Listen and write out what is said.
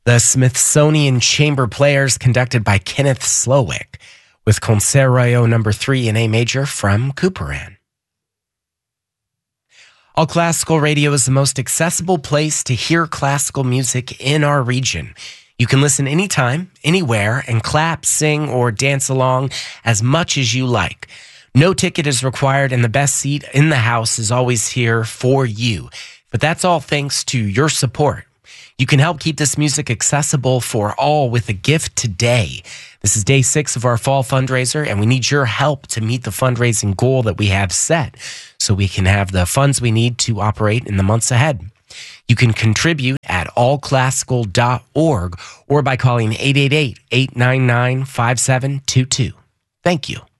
The Smithsonian Chamber Players, conducted by Kenneth Slowick, with Concerto No. 3 in A major from Couperin. All Classical Radio is the most accessible place to hear classical music in our region. You can listen anytime, anywhere, and clap, sing, or dance along as much as you like. No ticket is required, and the best seat in the house is always here for you. But that's all thanks to your support. You can help keep this music accessible for all with a gift today. This is day 6 of our fall fundraiser, and we need your help to meet the fundraising goal that we have set so we can have the funds we need to operate in the months ahead. You can contribute at allclassical.org or by calling 888-899-5722. Thank you.